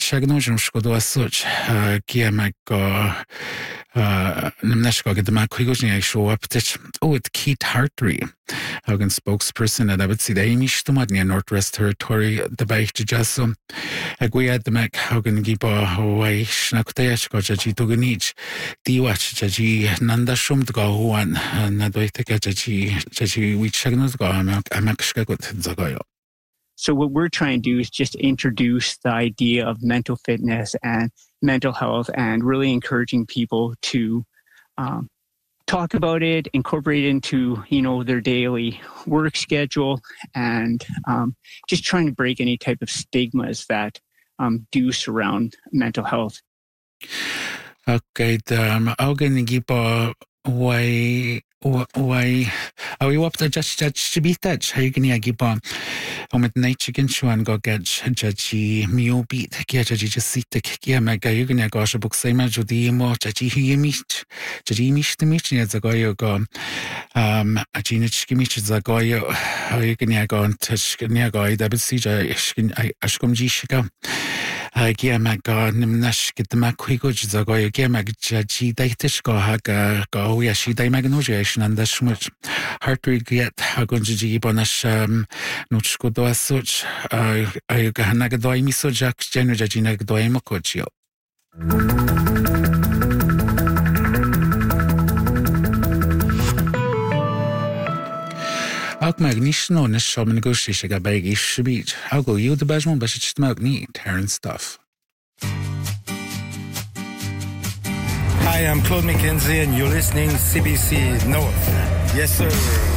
segnóžim škodovasúč, kiemeg nemneško gdama kuigožnia show up tich with Keith Hartree, hagen spokesperson at Abitsi Damish Tomadnia Northwest Territory the Baicht Jasso, Aguia the Mac Hagen Giba Hawaii Snaktesh Gaji Tuganich, Diwach Jaji Nanda Shumdga Huan, Nadoiteka Jaji Wichagnosga Amakshkagut Zagayo. So what we're trying to do is just introduce the idea of mental fitness and mental health and really encouraging people to talk about it, incorporate it into, their daily work schedule, and just trying to break any type of stigmas that do surround mental health. Okay, Augen why are we up to just to be that Hagania Gibbon with nature can show and go get Jaji Mio beat Jaji just sit the Kiamaga Yugania gosh a book same as Judi more Jaji Jaji Mish the mission as a goyo go a Jinich Gimich as a goyo how you can go and touch Niago WC Ashkom Jishika. Giamaga Nimnash get the Maquigo Zagoya Giamag Jaji Daitishko Haga go Yashi Daimagnosion and the Schmuch Hartree get Hagunji Bonash Nuchko doa such Nagadoi Miso Jack Generaji Nagdoi Mokochio. Ook mag niet snel een shop negotiation ga bij is beach. I'll go you the bajmon but it's smoke neat Terran stuff. Hi, I'm Claude McKenzie and you're listening CBC North. Yes, sir.